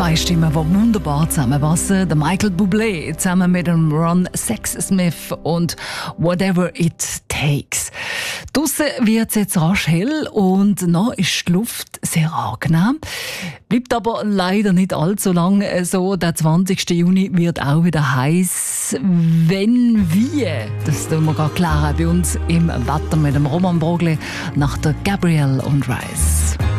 Zwei Stimmen, die wunderbar zusammenpassen. Der Michael Bublé zusammen mit dem Ron Sexsmith und Whatever It Takes. Draussen wird es jetzt rasch hell und noch ist die Luft sehr angenehm. Bleibt aber leider nicht allzu lang so. Der 20. Juni wird auch wieder heiß. Wenn wie, das tun wir gerade klären bei uns im Wetter mit dem Roman Brogli nach der Gabrielle und Rice.